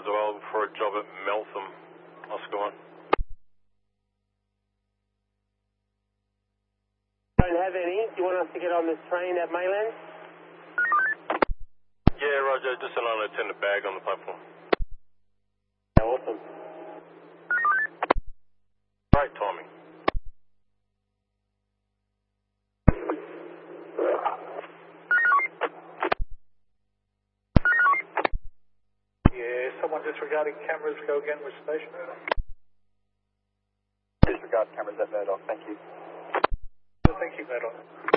as well for a job at Meltham. Oscar 1. Don't have any. Do you want us to get on this train at Maylands? Yeah, roger. Just an unattended bag on the platform. Awesome. Great timing. Yeah, someone disregarding cameras, go again with station. Disregard cameras at Murdoch, thank you. Thank you, Murdoch.